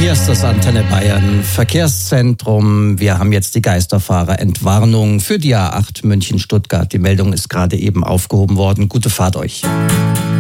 Hier ist das Antenne Bayern Verkehrszentrum. Wir haben jetzt die Geisterfahrerentwarnung für die A8 München-Stuttgart. Die Meldung ist gerade eben aufgehoben worden. Gute Fahrt euch.